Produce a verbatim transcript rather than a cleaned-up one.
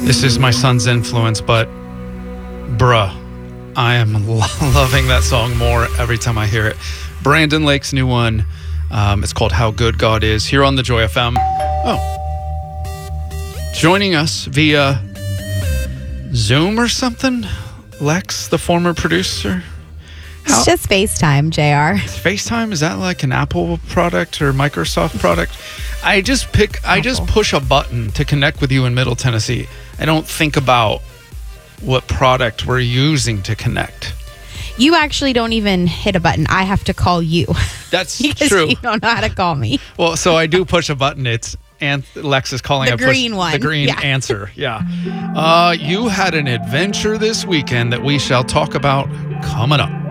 This is my son's influence, but bruh, I am lo- loving that song more every time I hear it. Brandon Lake's new one. Um, it's called How Good God Is, here on the Joy F M. Oh. Joining us via Zoom or something, Lex, the former producer. How- It's just FaceTime, J R. FaceTime, is that like an Apple product or Microsoft product? I just pick, I just push a button to connect with you in Middle Tennessee. I don't think about what product we're using to connect. You actually don't even hit a button. I have to call you. That's because true. You don't know how to call me. Well, so I do push a button. It's and Lex is calling. The I push green one. The green Yeah. answer. Yeah. Uh, you had an adventure this weekend that we shall talk about coming up.